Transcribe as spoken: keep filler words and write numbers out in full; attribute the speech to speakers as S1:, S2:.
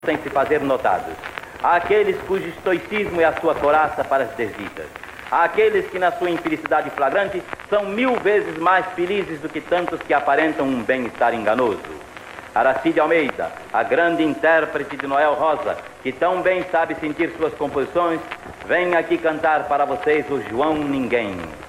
S1: sem se fazer notados. Há aqueles cujo estoicismo é a sua coraça para as desditas. Há aqueles que na sua infelicidade flagrante são mil vezes mais felizes do que tantos que aparentam um bem-estar enganoso. Aracide Almeida, a grande intérprete de Noel Rosa, que tão bem sabe sentir suas composições, vem aqui cantar para vocês o João Ninguém.